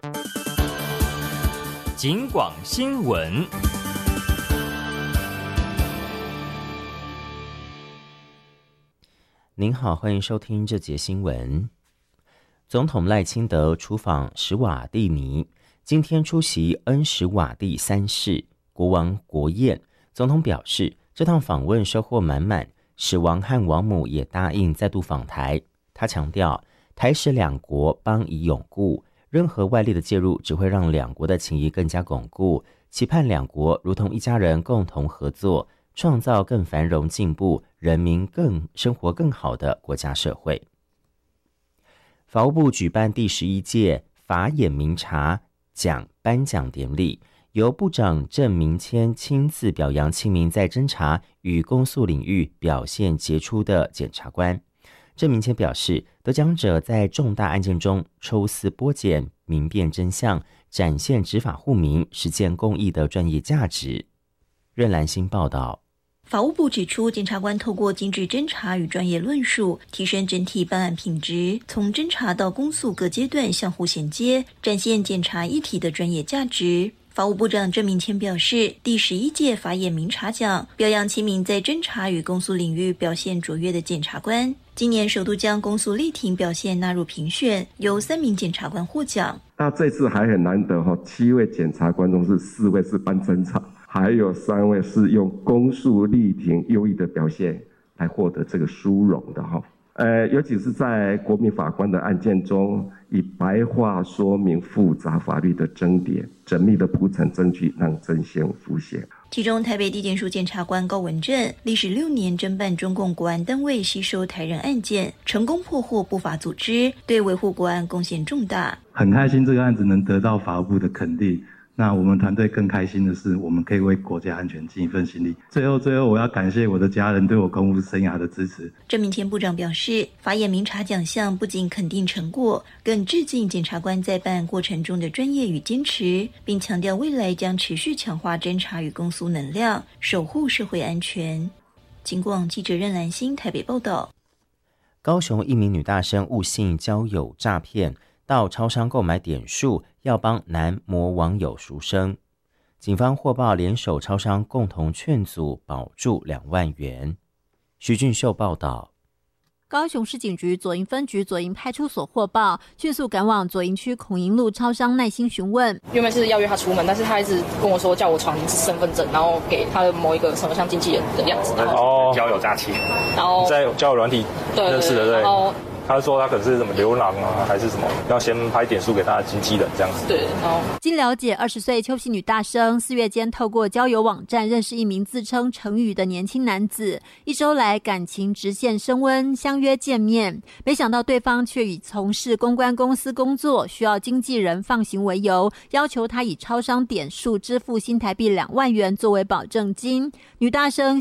警广新闻。 您好，欢迎收听这节新闻。总统赖清德出访史瓦蒂尼，今天出席恩史瓦蒂三世国王国宴。总统表示，这趟访问收获满满，史王和王母也答应再度访台。他强调，台史两国邦谊永固，任何外力的介入只会让两国的情谊更加巩固，期盼两国如同一家人共同合作，创造更繁荣进步、人民生活更好的国家社会。法务部举办第11届法眼明察奖颁奖典礼，由部长郑明谦亲自表扬7名在侦查与公诉领域表现杰出的检察官。郑明谦表示，得奖者在重大案件中抽丝剥茧、明辨真相，展现执法护民、实践公益的专业价值。任兰心报道。 法务部指出，检察官透过精致侦查与专业论述，提升整体办案品质，从侦查到公诉各阶段相互衔接，展现检察一体的专业价值。法务部长郑明谦表示，第11届法眼明察奖表扬7名在侦查与公诉领域表现卓越的检察官。今年首度将公诉力挺表现纳入评选，由3名检察官获奖。 那这次还很难得，7位检察官中是4位是办侦查，还有3位是用公诉力挺优异的表现来获得这个殊荣的尤其是在国民法官的案件中，以白话说明复杂法律的争点，缜密的铺陈证据，让真相浮现。 其中，台北地检署检察官高文正历时6年侦办中共国安单位吸收台人案件，成功破获不法组织，对维护国安贡献重大。 很开心这个案子能得到法务部的肯定。那我们团队更开心的是，我们可以为国家安全尽一份心力。最后，我要感谢我的家人对我公务生涯的支持。 郑明谦部长表示，法眼明察奖项不仅肯定成果，更致敬检察官在办案过程中的专业与坚持，并强调未来将持续强化侦查与公诉能量，守护社会安全。警广记者任兰心台北报道。 高雄一名女大生误信交友诈骗，到超商购买点数，要帮男模网友赎身。警方获报联手超商共同劝阻，保住2万元。徐俊秀报道。 高雄市警局左营分局左营派出所获报，迅速赶往左营区孔营路超商，耐心询问。 原本是要约他出门，但是他一直跟我说叫我传身份证，然后给他的某一个什么像经纪人的样子。 交友诈欺， 然后在交友软体认识的，对。 然后他说他可能是什么流浪啊，还是什么，要先拍点数给他的经纪人这样子。 对，然后经了解，20岁邱姓女大生4月间透过交友网站认识一名自称程宇的年轻男子，1周来感情直线升温，相约见面。没想到对方却以从事公关公司工作，需要经纪人放行为由，要求他以超商点数支付新台币2万元作为保证金。女大生